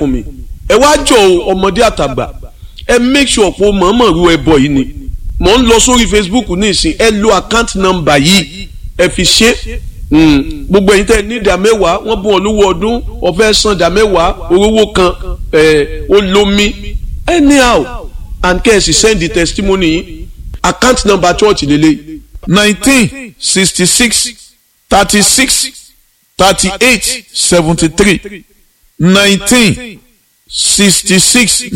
fún mi ẹ wá jọ ọmọdé àtàgbà ẹ make sure pé mọ̀ọ́mọ̀ ru ẹbọ yìí ni mò ń lọ sórí Facebook ní ìsìn ẹ lo account number yìí ẹ fi ṣe gbogbo ẹ̀yin tẹ́ ní ìdá mẹ́wàá wọ́n bùn ọ́ lówó ọdún ọ̀fẹ́ san ìdá mẹ́wàá orówó kan olómi anyhow and kẹ́ẹ̀sì send the testimony yìí account number church lélẹ̀ 1966 36 38 73 1966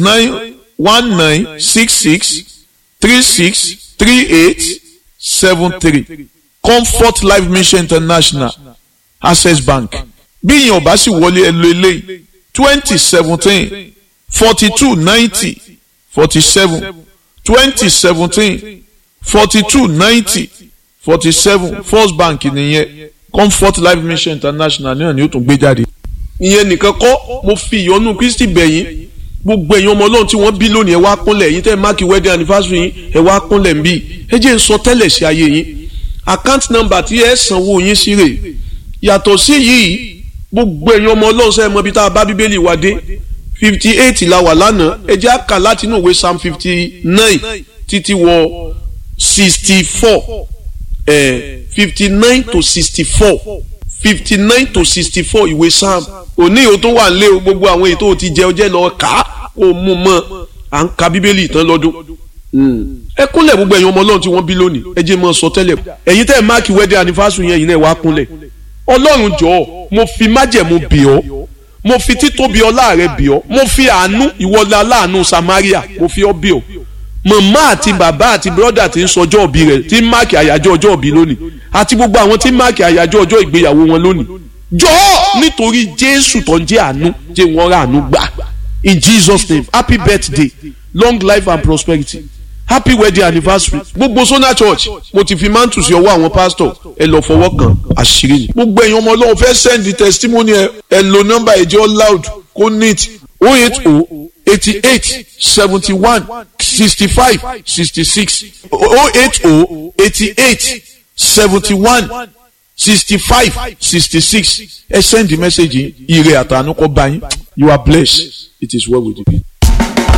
1966 36 38 73 Comfort Life Mission International Access Bank bí ìyẹn ò bá sì wọlé ẹ lo eléyìí 2017 42 90 47 2017 42 90 47 First Bank nìyẹn Comfort Life Mission International náà ni ó tún gbé jáde. ìyẹn nìkan kọ́ mo fi ìyọ́nú Kristi bẹ̀yìn gbogbo ẹ̀yin ọmọ Ọlọ́run tí wọ́n bí lónìí ẹ wá kúnlẹ̀ yín tẹ́ máàkì wedding anniversary yín ẹ wá kúnlẹ̀ ń bí ẹ jẹ́ ń sọ tẹ́lẹ̀ sí ayé yín account number tí ẹ sanwó yín sí rè yàtọ̀ sí yìí gbogbo ẹ̀yin ọmọ Ọlọ́run sẹ́yìn mọ́ bí tá a bá Bíbélì wá dé 58 la wà lánàá ẹ jẹ́ àkà láti inú ìwé Psalm 59 títí wọ 64 59 to 64 59 to 64 ìwé Psalm òní ìhò tó wà nílé o gbogbo àwọn èyí tó ti jẹ ọjẹ́ lọ kà á kó mú mọ́ à ń ka Bíbélì tán lọ́dún ẹ kúnlẹ̀ gbogbo ẹ̀yin ọmọ Ọlọ́run tí wọ́n bí lónìí ẹ jẹ́ mọ́ sọ tẹ́lẹ̀ ẹ̀yin tẹ́ ẹ̀ máàkì wedding anniversary yẹn yìí náà wá kúnlẹ̀ Ọlọ́run jọ̀ọ́ mo fi májẹ̀mú bì ọ́ mo fi títóbi ọlá rẹ bì ọ́ mo fi àánú ìwọlé aláàánú Samaria mo fi ọ́ bì ọ́ màmá àti bàbá àti brọ́dà tí ń sọjọ́ òbí rẹ̀ tí ń máàkì àyájọ́ ọjọ́ òbí lónìí àti gbogbo àwọn tí ń máàkì àyájọ́ ọjọ́ ìgbéyàwó wọn lónìí jọ̀ọ́ nítorí Jésù tó ń jẹ́ àánú jẹ́ wọ́n rà àánú gbà in Jesus name happy birthday long life and prosperity happy wedding anniversary gbogbo Sona Church mo ti fi mantu sí ọwọ́ àwọn pastor ẹ lọ fọwọ́ kan àṣírí ni gbogbo ẹ̀yin ọmọ Ọlọ́run fẹ́ send the testimony ẹ lo number ẹ̀jẹ̀ loud kó neat 080 88 71 65 66 080 88 71 65 66 ẹ send the message ire àtànú kó bá yín you are blessed it is well with you.